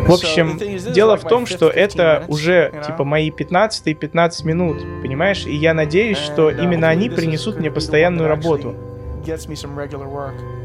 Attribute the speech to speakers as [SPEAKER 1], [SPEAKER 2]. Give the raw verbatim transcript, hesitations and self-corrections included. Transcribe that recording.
[SPEAKER 1] В общем, дело в том, что это уже типа мои пятнадцатые пятнадцать минут, понимаешь? И я надеюсь, что именно они принесут мне постоянную работу.
[SPEAKER 2] Gets me some regular work.